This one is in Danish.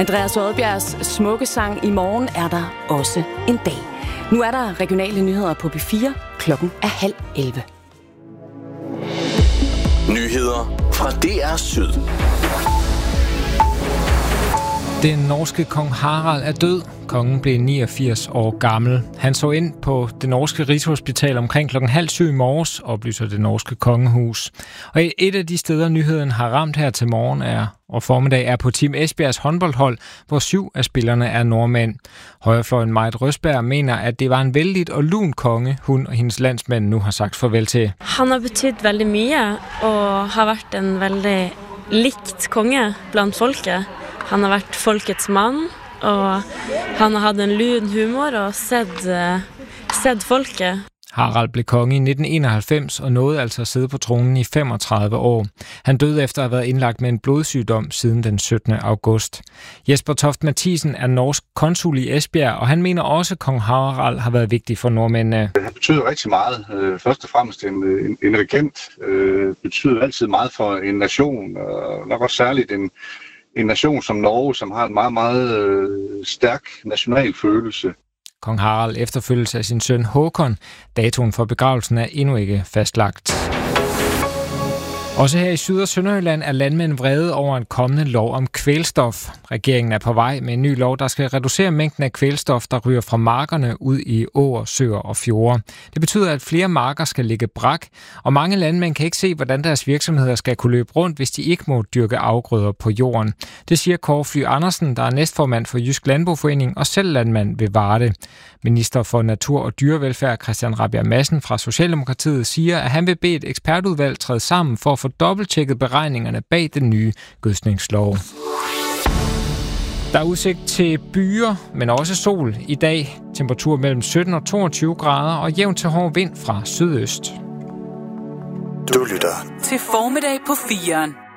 Andreas Odbjergs smukke sang I morgen er der også en dag. Nu er der regionale nyheder på P4. Klokken er 10:30. Nyheder fra DR Syd. Den norske kong Harald er død. Kongen blev 89 år gammel. Han så ind på det norske Rigshospital omkring klokken 6:30 i morges, oplyser det norske kongehus. Og et af de steder, nyheden har ramt her til morgen og formiddag er på Team Esbjergs håndboldhold, hvor 7 af spillerne er nordmænd. Højrefløjen Majt Røsberg mener, at det var en vældigt og lun konge, hun og hendes landsmænd nu har sagt farvel til. Han har betydet veldig mye og har været en veldig likt konge blandt folket. Han har været folkets mand, og han har haft en lun humor og set folket. Harald blev konge i 1991 og nåede altså at sidde på tronen i 35 år. Han døde efter at have været indlagt med en blodsygdom siden den 17. august. Jesper Toft Mathisen er norsk konsul i Esbjerg, og han mener også, at kong Harald har været vigtig for nordmændene. Han betyder rigtig meget. Først og fremmest en regent betyder altid meget for en nation, og nok også særligt en nation som Norge, som har en meget, meget stærk national følelse. Kong Harald efterfølges af sin søn Håkon. Datoen for begravelsen er endnu ikke fastlagt. Også her i Syd- og Sønderjylland er landmænd vrede over en kommende lov om kvælstof. Regeringen er på vej med en ny lov, der skal reducere mængden af kvælstof, der ryger fra markerne ud i åer, søer og fjorde. Det betyder, at flere marker skal ligge brak, og mange landmænd kan ikke se, hvordan deres virksomheder skal kunne løbe rundt, hvis de ikke må dyrke afgrøder på jorden. Det siger Kåre Fly Andersen, der er næstformand for Jysk Landboforening og selv landmand ved Varde. Minister for Natur og Dyrevelfærd Christian Rabjerg Madsen fra Socialdemokratiet siger, at han vil bede et ekspertudvalg træde sammen for at få dobbelttjekket beregningerne bag den nye gødskningslov. Der er udsigt til byer, men også sol i dag. Temperatur mellem 17 og 22 grader og jævn til hård vind fra sydøst. Du lytter til Formiddag på 4'eren.